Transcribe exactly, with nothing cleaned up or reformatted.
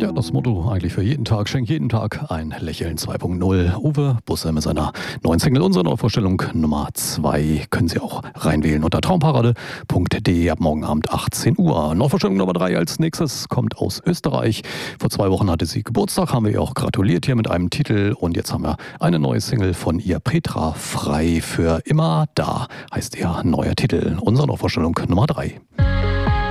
Ja, das Motto eigentlich für jeden Tag, schenkt jeden Tag ein Lächeln zwei Punkt null. Uwe Busse mit seiner neuen Single, unsere Neuvorstellung Nummer zwei. Können Sie auch reinwählen unter traumparade punkt de ab morgen Abend achtzehn Uhr. Neuvorstellung Nummer drei als nächstes kommt aus Österreich. Vor zwei Wochen hatte sie Geburtstag, haben wir ihr auch gratuliert hier mit einem Titel. Und jetzt haben wir eine neue Single von ihr, Petra Frei. Für immer da heißt ihr neuer Titel. Unsere Neuvorstellung Nummer drei.